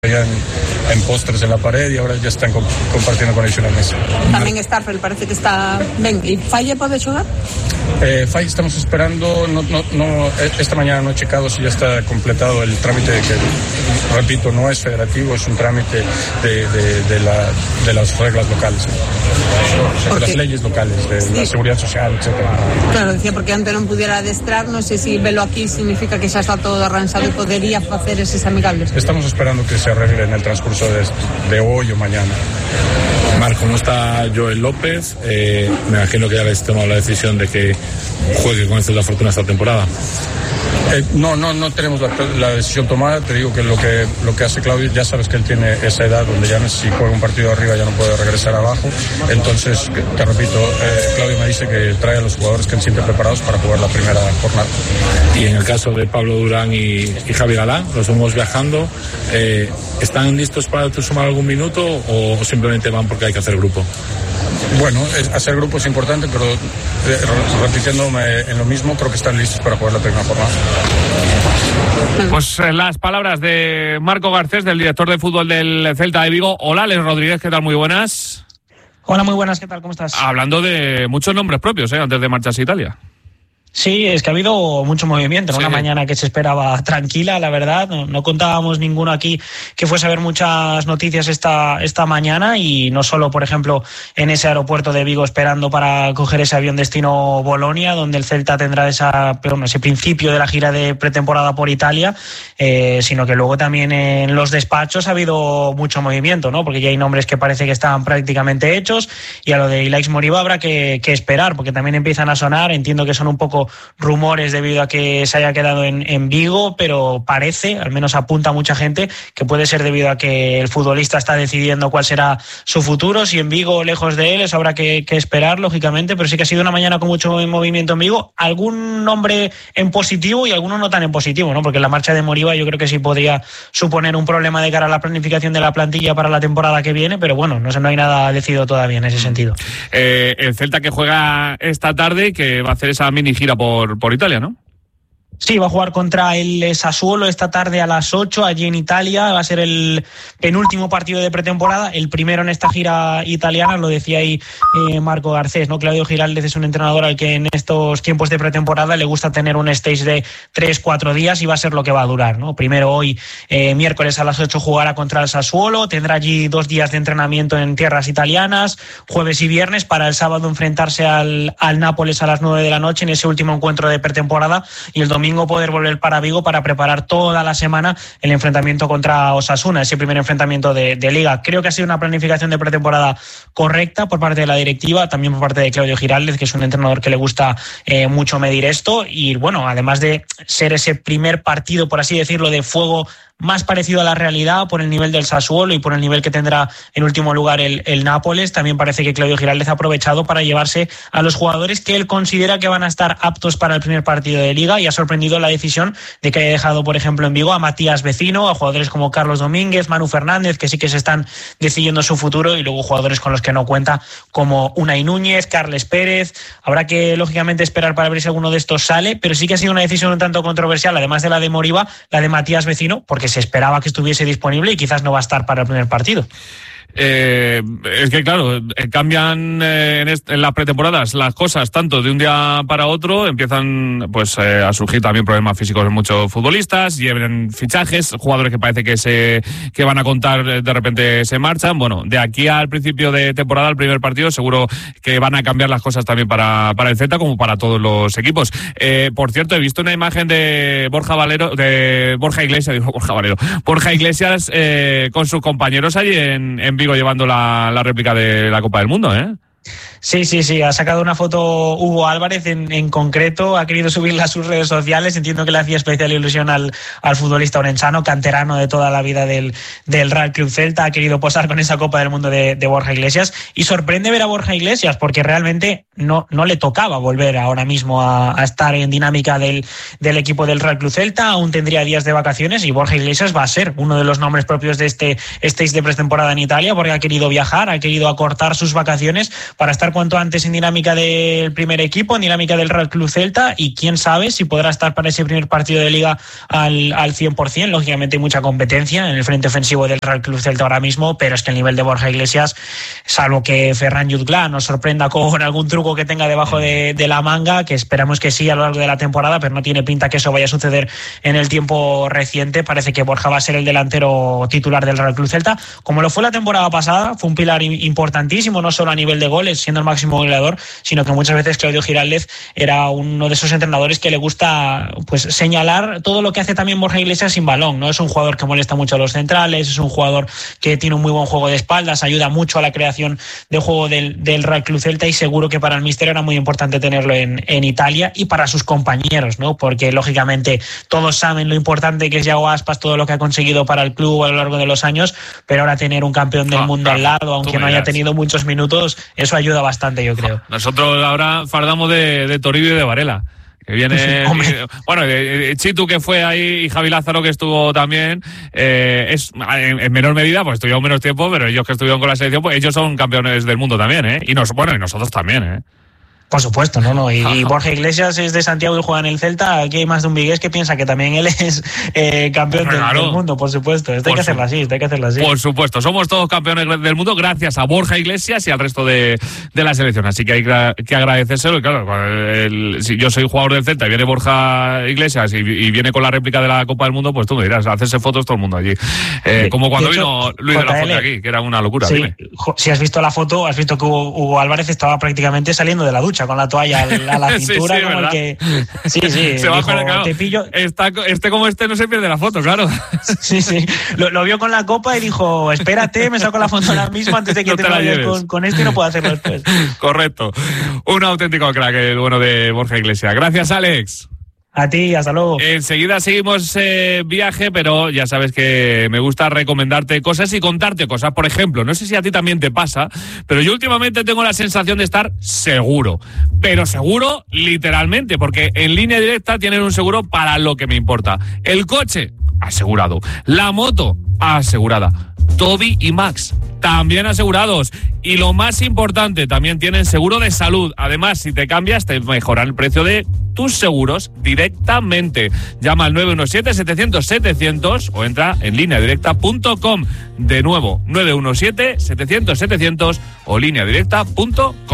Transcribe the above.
en pósters en la pared y ahora ya están compartiendo con ellos una mesa. Tamén Starfel parece que está ben. E Falle pode xogar? Falle estamos esperando, esta mañana no he checado si ya está completado el trámite que, repito, no es federativo, es un trámite de las reglas locales, de las leyes locales, de la seguridad social, etcétera. Claro, decía, porque antes non pudiera adestrar, non sei se velo aquí significa que xa está todo arranxado e podería facer eses amigables. Estamos esperando que se arregle en el transcurso de hoy o mañana. Marco, ¿cómo está Joel López? Me imagino que ya habéis tomado la decisión de que juegue con el Celta Fortuna esta temporada. No tenemos la decisión tomada. Te digo que lo que hace Claudio, ya sabes que él tiene esa edad donde ya si juega un partido arriba ya no puede regresar abajo. Entonces, te repito, Claudio me dice que trae a los jugadores que él siente preparados para jugar la primera jornada. Y en el caso de Pablo Durán y Javi Galán, los vamos viajando, ¿están listos para sumar algún minuto o simplemente van porque hay que hacer grupo? Bueno, hacer grupo es importante, pero repitiéndome en lo mismo, creo que están listos para jugar la primera jornada. Pues las palabras de Marco Garcés, del director de fútbol del Celta de Vigo. Hola, Alex Rodríguez, ¿qué tal? Muy buenas. Hola, muy buenas, ¿qué tal? ¿Cómo estás? Hablando de muchos nombres propios, antes de marcharse a Italia. Sí, es que ha habido mucho movimiento, una mañana que se esperaba tranquila, la verdad, no contábamos ninguno aquí que fuese a haber muchas noticias esta mañana, y no solo, por ejemplo, en ese aeropuerto de Vigo esperando para coger ese avión destino Bolonia, donde el Celta tendrá ese principio de la gira de pretemporada por Italia, sino que luego también en los despachos ha habido mucho movimiento, ¿no? Porque ya hay nombres que parece que están prácticamente hechos, y a lo de Ilaix Moriba habrá que esperar, porque también empiezan a sonar, entiendo que son un poco rumores debido a que se haya quedado en Vigo, pero parece, al menos apunta mucha gente, que puede ser debido a que el futbolista está decidiendo cuál será su futuro, si en Vigo o lejos de él, eso habrá que esperar, lógicamente, pero sí que ha sido una mañana con mucho movimiento en Vigo, algún nombre en positivo y alguno no tan en positivo, ¿no? Porque la marcha de Moriba yo creo que sí podría suponer un problema de cara a la planificación de la plantilla para la temporada que viene, pero bueno, no hay nada decidido todavía en ese sentido. El Celta que juega esta tarde y que va a hacer esa mini gira por Italia, ¿no? Sí, va a jugar contra el Sassuolo esta tarde a las 8 allí en Italia. Va a ser el penúltimo partido de pretemporada, el primero en esta gira italiana, lo decía ahí Marco Garcés, ¿no? Claudio Giraldez es un entrenador al que en estos tiempos de pretemporada le gusta tener un stage de 3-4 días y va a ser lo que va a durar, ¿no? Primero hoy, miércoles a las 8 jugará contra el Sassuolo, tendrá allí 2 días de entrenamiento en tierras italianas, jueves y viernes, para el sábado enfrentarse al Nápoles a las 9 de la noche en ese último encuentro de pretemporada, y el domingo poder volver para Vigo para preparar toda la semana el enfrentamiento contra Osasuna, ese primer enfrentamiento de Liga. Creo que ha sido una planificación de pretemporada correcta por parte de la directiva, también por parte de Claudio Giraldez, que es un entrenador que le gusta mucho medir esto, y bueno, además de ser ese primer partido, por así decirlo, de fuego más parecido a la realidad por el nivel del Sassuolo y por el nivel que tendrá en último lugar el Nápoles, también parece que Claudio Giraldez ha aprovechado para llevarse a los jugadores que él considera que van a estar aptos para el primer partido de Liga, y ha sorprendido la decisión de que haya dejado, por ejemplo, en Vigo a Matías Vecino, a jugadores como Carlos Domínguez, Manu Fernández, que sí que se están decidiendo su futuro, y luego jugadores con los que no cuenta como Unai Núñez, Carles Pérez. Habrá que, lógicamente, esperar para ver si alguno de estos sale, pero sí que ha sido una decisión un tanto controversial, además de la de Moriba, la de Matías Vecino, porque se esperaba que estuviese disponible y quizás no va a estar para el primer partido. Es que claro, cambian en las pretemporadas las cosas tanto de un día para otro, empiezan pues a surgir también problemas físicos en muchos futbolistas, lleven fichajes, jugadores que parece que van a contar de repente se marchan. Bueno, de aquí al principio de temporada, al primer partido, seguro que van a cambiar las cosas también para el Celta como para todos los equipos. Por cierto, he visto una imagen de Borja Iglesias con sus compañeros allí en Vigo llevando la réplica de la Copa del Mundo, ¿eh? Sí, ha sacado una foto Hugo Álvarez en concreto, ha querido subirla a sus redes sociales, entiendo que le hacía especial ilusión al futbolista orensano, canterano de toda la vida del Real Club Celta, ha querido posar con esa Copa del Mundo de Borja Iglesias, y sorprende ver a Borja Iglesias porque realmente no le tocaba volver ahora mismo a estar en dinámica del equipo del Real Club Celta, aún tendría días de vacaciones, y Borja Iglesias va a ser uno de los nombres propios de este stage de pretemporada en Italia, porque ha querido viajar, ha querido acortar sus vacaciones para estar cuanto antes en dinámica del primer equipo, en dinámica del Real Club Celta, y quién sabe si podrá estar para ese primer partido de Liga al 100%. Lógicamente hay mucha competencia en el frente ofensivo del Real Club Celta ahora mismo, pero es que el nivel de Borja Iglesias, salvo que Ferran Jutgla nos sorprenda con algún truco que tenga debajo de la manga, que esperamos que sí a lo largo de la temporada, pero no tiene pinta que eso vaya a suceder en el tiempo reciente. Parece que Borja va a ser el delantero titular del Real Club Celta, como lo fue la temporada pasada. Fue un pilar importantísimo, no solo a nivel de goles, siendo el máximo goleador, sino que muchas veces Claudio Giraldez era uno de esos entrenadores que le gusta pues señalar todo lo que hace también Borja Iglesias sin balón, ¿no? Es un jugador que molesta mucho a los centrales, es un jugador que tiene un muy buen juego de espaldas, ayuda mucho a la creación de juego del Real Club Celta, y seguro que para el míster era muy importante tenerlo en Italia, y para sus compañeros, ¿no? Porque lógicamente todos saben lo importante que es Yago Aspas, todo lo que ha conseguido para el club a lo largo de los años, pero ahora tener un campeón del mundo al lado, aunque no haya tenido muchos minutos, eso ayuda bastante, yo creo. Nosotros ahora fardamos de Toribio y de Varela, que viene, bueno, Chitu, que fue ahí, y Javi Lázaro, que estuvo también, es en menor medida, pues estuvieron menos tiempo, pero ellos que estuvieron con la selección, pues ellos son campeones del mundo también, y nosotros también, Por supuesto, no. Y Borja Iglesias es de Santiago y juega en el Celta. Aquí hay más de un vigués que piensa que también él es campeón del mundo, por supuesto. Hay que hacerlo así. Por supuesto, somos todos campeones del mundo gracias a Borja Iglesias y al resto de la selección. Así que hay que agradecérselo. Y claro, si yo soy jugador del Celta y viene Borja Iglesias y viene con la réplica de la Copa del Mundo, pues tú me dirás, hacerse fotos todo el mundo allí. Como cuando vino Luis de la Fuente aquí, que era una locura. Sí, dime. Si has visto la foto, has visto que Hugo Álvarez estaba prácticamente saliendo de la ducha con la toalla a la cintura, sí, como ¿verdad? el que... Sí, se va, dijo, claro, te pillo... como no se pierde la foto, claro. Sí. Lo vio con la copa y dijo, espérate, me saco la foto ahora mismo antes de que te vayas con esto, y no puedo hacerlo después. Correcto. Un auténtico crack, el bueno de Borja Iglesias. Gracias, Alex. A ti, hasta luego. Enseguida seguimos viaje, pero ya sabes que me gusta recomendarte cosas y contarte cosas. Por ejemplo, no sé si a ti también te pasa, pero yo últimamente tengo la sensación de estar seguro. Pero seguro literalmente, porque en Línea Directa tienen un seguro para lo que me importa. El coche, asegurado. La moto, asegurada. Toby y Max, también asegurados. Y lo más importante, también tienen seguro de salud. Además, si te cambias, te mejoran el precio de tus seguros directamente. Llama al 917-700-700 o entra en lineadirecta.com. De nuevo, 917-700-700 o lineadirecta.com.